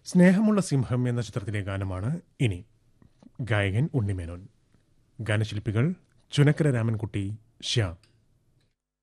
സ്നേഹമുള്ള സിംഹം എന്ന ചിത്രത്തിലെ ഗാനമാണ് ഇനി. ഗായകൻ ഉണ്ണിമേനോൻ. ഗാനശില്പികൾ ചുനക്കര രാമൻകുട്ടി, ശ്യാം.